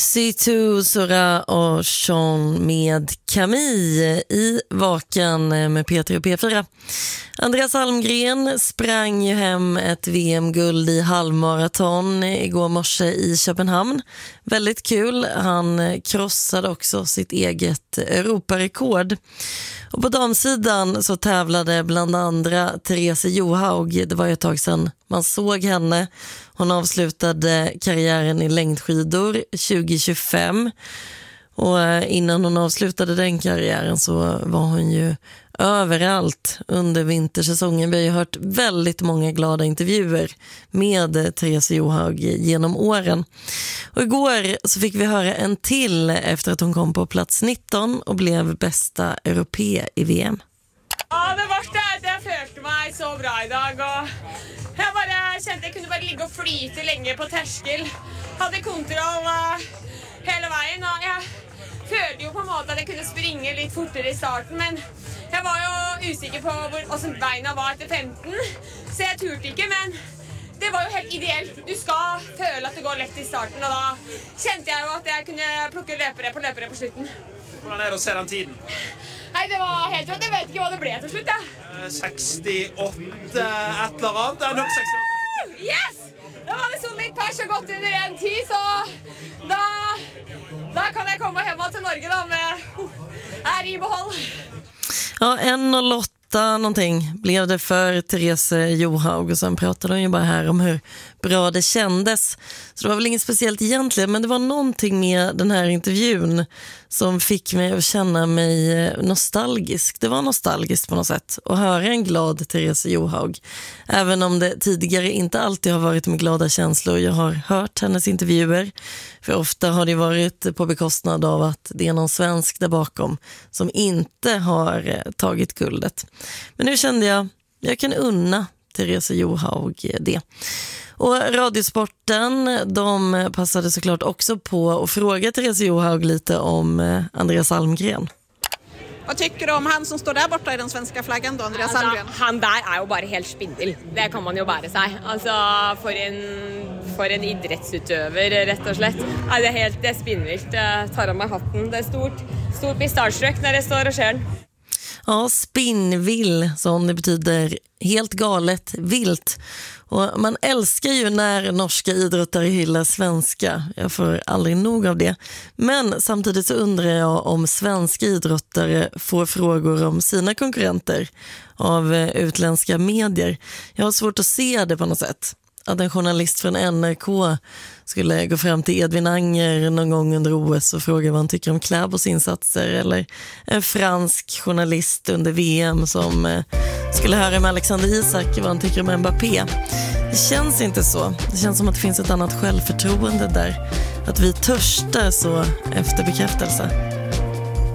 C2, Sora och Sean med Camille i Vaken med P3 och P4. Andreas Almgren sprang ju hem ett VM-guld i halvmaraton igår morse i Köpenhamn. Väldigt kul. Han krossade också sitt eget Europarekord. Och på damsidan så tävlade bland andra Therese Johaug. Det var ju ett tag sedan man såg henne. Hon avslutade karriären i längdskidor 2025. Och innan hon avslutade den karriären så var hon ju överallt under vintersäsongen. Vi har ju hört väldigt många glada intervjuer med Therese Johaug genom åren. Och igår så fick vi höra en till efter att hon kom på plats 19 och blev bästa europé i VM. Ja, det värsta är att jag følte mig så bra idag och jag bara kände att jag kunde bara ligga och flyta länge på terskel. Hade kontroll hela vägen och jag følte ju på en måte att jag kunde springa lite fortare i starten, men jag var ju osäker på hur beina var efter 15, så jag turte inte, men det var ju helt ideellt. Du ska føle att det går lätt i starten och då kände jag ju att jag kunde plocka löpare på slutet. Hvordan er det å se den tiden? Nej, det var helt rått. Jag vet inte vad det blev till slut. 68 et eller annet. Det er nok 68. Yes! Da var det så litt pers og gått under en tid, så da kan jeg komme hjem til Norge da med i behold. Ja, 1:08 någonting blev det för Therese Johaug och sen pratade hon ju bara här om hur bra det kändes. Så det var väl inget speciellt egentligen, men det var någonting med den här intervjun som fick mig att känna mig nostalgisk. Det var nostalgiskt på något sätt att höra en glad Therese Johaug. Även om det tidigare inte alltid har varit med glada känslor. Jag har hört hennes intervjuer. För ofta har det varit på bekostnad av att det är någon svensk där bakom som inte har tagit guldet. Men nu kände jag kan unna Therese Johaug det. Och Radiosporten, de passade såklart också på att fråga Therese Johaug lite om Andreas Almgren. Vad tycker du om han som står där borta i den svenska flaggan då, Andreas Almgren? Han där är ju bara helt spindel. Det kan man ju bara säga. Alltså för en idrottsutövare rätt och slett. Det är spindelt. Jag tar av mig hatten. Det är stort pistarströk när det står och sker. Ja, spinnvill som det betyder helt galet vilt. Och man älskar ju när norska idrottare hyllar svenska. Jag får aldrig nog av det. Men samtidigt så undrar jag om svenska idrottare får frågor om sina konkurrenter av utländska medier. Jag har svårt att se det på något sätt. Att en journalist från NRK skulle gå fram till Edvin Anger någon gång under OS och fråga vad han tycker om Kläbos insatser, eller en fransk journalist under VM som skulle höra med Alexander Isak vad han tycker om Mbappé. Det känns inte så. Det känns som att det finns ett annat självförtroende där. Att vi törstar så efter bekräftelse.